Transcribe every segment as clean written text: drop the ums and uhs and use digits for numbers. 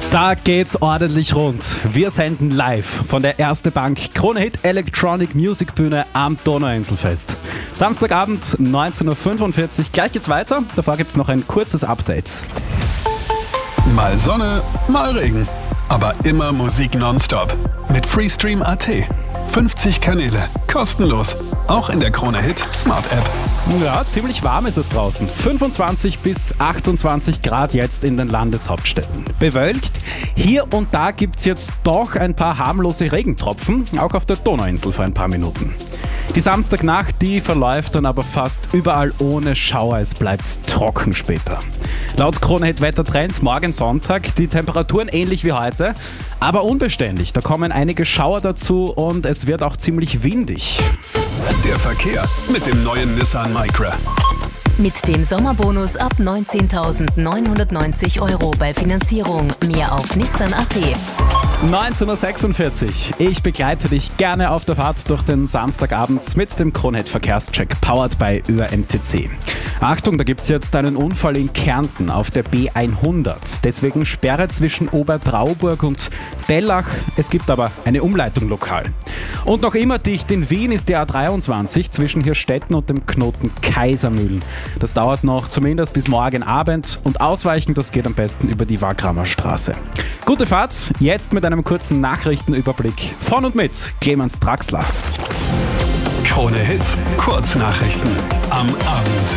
Da geht's ordentlich rund. Wir senden live von der Erste Bank Krone Hit Electronic Music Bühne am Donauinselfest. Samstagabend 19.45 Uhr. Gleich geht's weiter. Davor gibt's noch ein kurzes Update. Mal Sonne, mal Regen. Aber immer Musik nonstop. Mit Freestream.at. 50 Kanäle. Kostenlos. Auch in der Krone Hit Smart App. Ja, ziemlich warm ist es draußen. 25 bis 28 Grad jetzt in den Landeshauptstädten. Bewölkt. Hier und da gibt's jetzt doch ein paar harmlose Regentropfen, auch auf der Donauinsel für ein paar Minuten. Die Samstagnacht, die verläuft dann aber fast überall ohne Schauer. Es bleibt trocken später. Laut Krone Hit Wettertrend morgen Sonntag die Temperaturen ähnlich wie heute, aber unbeständig. Da kommen einige Schauer dazu und es wird auch ziemlich windig. Der Verkehr mit dem neuen Nissan Micra. Mit dem Sommerbonus ab 19.990 € bei Finanzierung. Mehr auf Nissan.at. 19.46 Uhr. Ich begleite dich gerne auf der Fahrt durch den Samstagabend mit dem Krone Hit Verkehrscheck, powered by ÖRMTC. Achtung, da gibt es jetzt einen Unfall in Kärnten auf der B100. Deswegen Sperre zwischen Obertrauburg und Dellach. Es gibt aber eine Umleitung lokal. Und noch immer dicht in Wien ist die A23 zwischen Hirstetten und dem Knoten Kaisermühlen. Das dauert noch zumindest bis morgen Abend und ausweichen, das geht am besten über die Wagramer Straße. Gute Fahrt, jetzt mit einem kurzen Nachrichtenüberblick von und mit Clemens Draxler. Krone Hit, Kurznachrichten am Abend.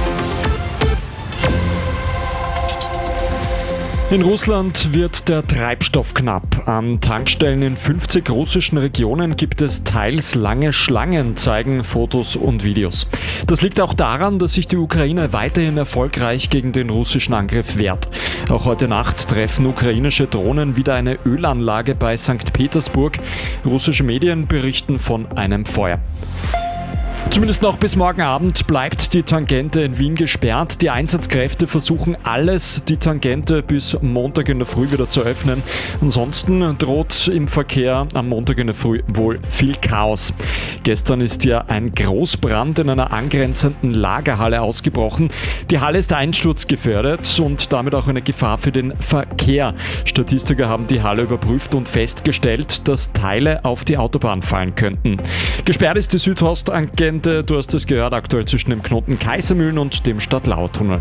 In Russland wird der Treibstoff knapp. An Tankstellen in 50 russischen Regionen gibt es teils lange Schlangen, zeigen Fotos und Videos. Das liegt auch daran, dass sich die Ukraine weiterhin erfolgreich gegen den russischen Angriff wehrt. Auch heute Nacht treffen ukrainische Drohnen wieder eine Ölanlage bei St. Petersburg. Russische Medien berichten von einem Feuer. Zumindest noch bis morgen Abend bleibt die Tangente in Wien gesperrt. Die Einsatzkräfte versuchen alles, die Tangente bis Montag in der Früh wieder zu öffnen. Ansonsten droht im Verkehr am Montag in der Früh wohl viel Chaos. Gestern ist ja ein Großbrand in einer angrenzenden Lagerhalle ausgebrochen. Die Halle ist einsturzgefährdet und damit auch eine Gefahr für den Verkehr. Statistiker haben die Halle überprüft und festgestellt, dass Teile auf die Autobahn fallen könnten. Gesperrt ist die Südosttangente, du hast es gehört, aktuell zwischen dem Knoten Kaisermühlen und dem Stadtlauertunnel.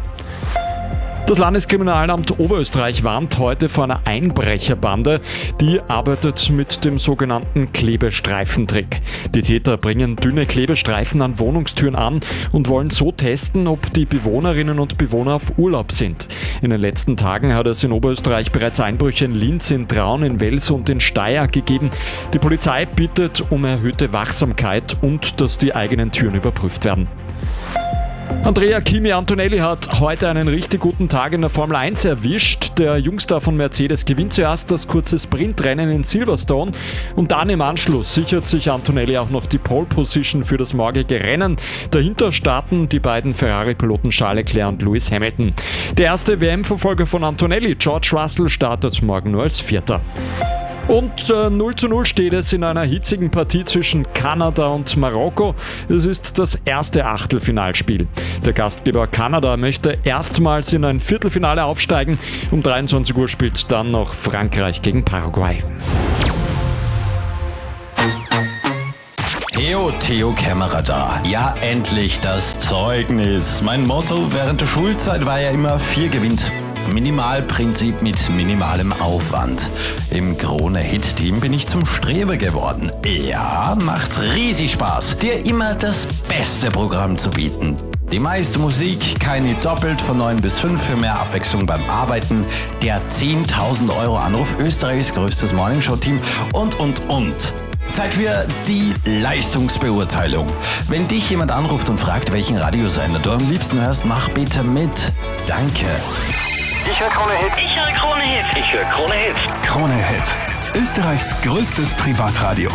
Das Landeskriminalamt Oberösterreich warnt heute vor einer Einbrecherbande, die arbeitet mit dem sogenannten Klebestreifentrick. Die Täter bringen dünne Klebestreifen an Wohnungstüren an und wollen so testen, ob die Bewohnerinnen und Bewohner auf Urlaub sind. In den letzten Tagen hat es in Oberösterreich bereits Einbrüche in Linz, in Traun, in Wels und in Steyr gegeben. Die Polizei bittet um erhöhte Wachsamkeit und dass die eigenen Türen überprüft werden. Andrea Kimi Antonelli hat heute einen richtig guten Tag in der Formel 1 erwischt. Der Jungstar von Mercedes gewinnt zuerst das kurze Sprintrennen in Silverstone und dann im Anschluss sichert sich Antonelli auch noch die Pole Position für das morgige Rennen. Dahinter starten die beiden Ferrari-Piloten Charles Leclerc und Lewis Hamilton. Der erste WM-Verfolger von Antonelli, George Russell, startet morgen nur als Vierter. Und 0:0 steht es in einer hitzigen Partie zwischen Kanada und Marokko. Es ist das erste Achtelfinalspiel. Der Gastgeber Kanada möchte erstmals in ein Viertelfinale aufsteigen. Um 23 Uhr spielt dann noch Frankreich gegen Paraguay. Theo Kämmerer da. Ja, endlich das Zeugnis. Mein Motto während der Schulzeit war ja immer 4 gewinnt. Minimalprinzip mit minimalem Aufwand. Im Krone-Hit-Team bin ich zum Streber geworden. Ja, macht riesig Spaß, dir immer das beste Programm zu bieten. Die meiste Musik, keine doppelt von 9 bis 5 für mehr Abwechslung beim Arbeiten, der 10.000 € Anruf, Österreichs größtes Morningshow-Team und. Zeit für die Leistungsbeurteilung. Wenn dich jemand anruft und fragt, welchen Radiosender du am liebsten hörst, mach bitte mit. Danke. Ich höre Krone Hit. Ich höre Krone Hit. Ich höre Krone Hit. Krone Hit. Österreichs größtes Privatradio.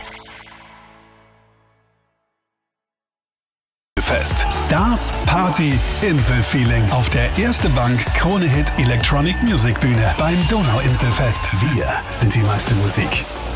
Fest. Stars, Party, Inselfeeling auf der Erste Bank Krone Hit Electronic Music Bühne beim Donauinselfest. Wir sind die meiste Musik.